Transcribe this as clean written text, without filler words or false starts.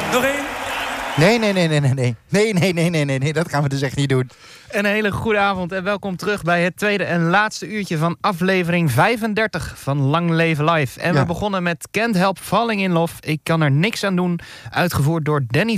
Nog één? Nee, dat gaan we dus echt niet doen. Een hele goede avond en welkom terug bij het tweede en laatste uurtje van aflevering 35 van Lang Leven Live. En we begonnen met Can't Help Falling in Love. Ik kan er niks aan doen, uitgevoerd door Danny